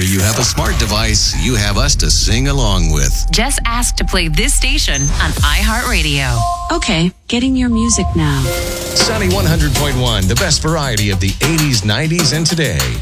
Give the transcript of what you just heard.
you have a smart device, you have us to sing along with. Just ask to play this station on iHeartRadio. Okay, getting your music now. Sunny 100.1, the best variety of the 80s, 90s, and today.